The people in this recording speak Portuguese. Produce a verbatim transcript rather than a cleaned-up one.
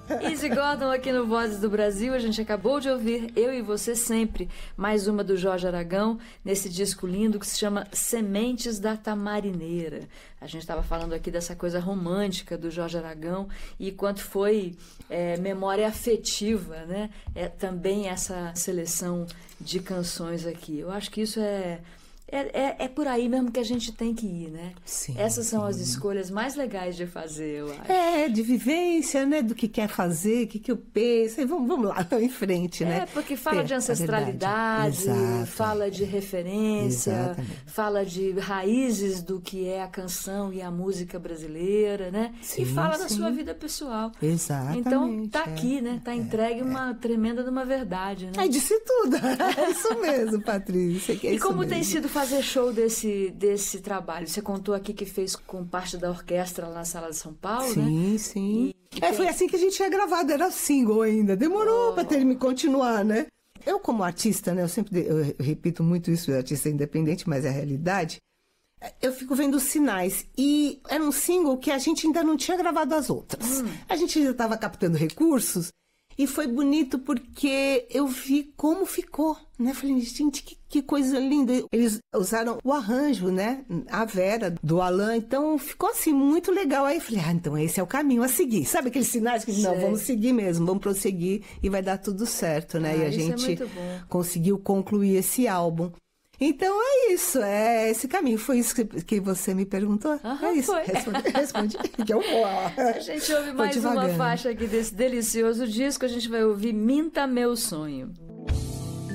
Easy Gordon aqui no Vozes do Brasil. A gente acabou de ouvir Eu e Você Sempre, mais uma do Jorge Aragão, nesse disco lindo que se chama Sementes da Tamarineira. A gente estava falando aqui dessa coisa romântica do Jorge Aragão e quanto foi é, memória afetiva, né? É, também essa seleção de canções aqui. Eu acho que isso é... É, é, é por aí mesmo que a gente tem que ir, né? Sim, Essas são sim. as escolhas mais legais de fazer, eu acho. É, de vivência, né? Do que quer fazer, o que, que eu penso. E vamos, vamos lá, em frente, né? É, porque fala Ter de a ancestralidade, verdade. fala de referência, Exatamente. fala de raízes do que é a canção e a música brasileira, né? Sim, e fala da sim. sua vida pessoal. Exatamente. Então, tá é. aqui, né? Tá entregue uma tremenda de uma verdade, né? É, disse tudo. É isso mesmo, Patrícia. Que é E isso como mesmo. tem sido fazer show desse, desse trabalho? Você contou aqui que fez com parte da orquestra lá na Sala de São Paulo, né? Sim, sim. E- É, foi assim que a gente tinha gravado, era single ainda. Demorou Oh. pra ter me continuar, né? Eu, como artista, né? Eu sempre eu repito muito isso, artista independente, mas é a realidade. Eu fico vendo os sinais. E era um single que a gente ainda não tinha gravado as outras. Hum. A gente ainda estava captando recursos. E foi bonito porque eu vi como ficou, né? Falei, gente, que, que coisa linda. Eles usaram o arranjo, né? A Vera, do Alan. Então, ficou assim, muito legal. Aí eu falei, ah, então esse é o caminho a seguir. Sabe aqueles sinais que, não, Sei. vamos seguir mesmo, vamos prosseguir e vai dar tudo certo, né? Ah, e a isso é gente muito bom. conseguiu concluir esse álbum. Então é isso, é esse caminho. Foi isso que, que você me perguntou? Aham, é isso, foi. respondi, respondi. Que eu vou. A gente ouve Vou mais uma devagando. faixa aqui desse delicioso disco. A gente vai ouvir Minta Meu Sonho.